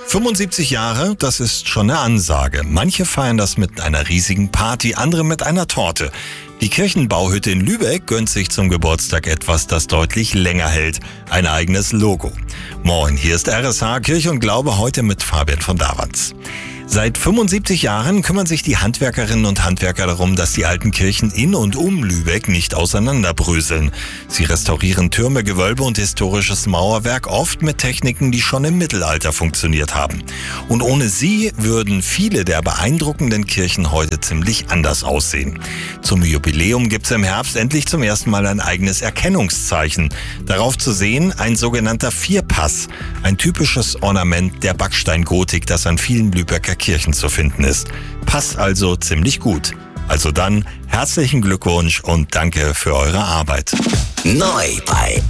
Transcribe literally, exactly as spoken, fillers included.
fünfundsiebzig Jahre, das ist schon eine Ansage. Manche feiern das mit einer riesigen Party, andere mit einer Torte. Die Kirchenbauhütte in Lübeck gönnt sich zum Geburtstag etwas, das deutlich länger hält. Ein eigenes Logo. Moin, hier ist R S H Kirche und Glaube, heute mit Fabian von Davanz. Seit fünfundsiebzig Jahren kümmern sich die Handwerkerinnen und Handwerker darum, dass die alten Kirchen in und um Lübeck nicht auseinanderbröseln. Sie restaurieren Türme, Gewölbe und historisches Mauerwerk, oft mit Techniken, die schon im Mittelalter funktioniert haben. Und ohne sie würden viele der beeindruckenden Kirchen heute ziemlich anders aussehen. Zum Jubiläum gibt es im Herbst endlich zum ersten Mal ein eigenes Erkennungszeichen. Darauf zu sehen ein sogenannter Vierpass, ein typisches Ornament der Backsteingotik, das an vielen Lübecker Kirchen zu finden ist. Passt also ziemlich gut. Also dann herzlichen Glückwunsch und danke für eure Arbeit. Neu bei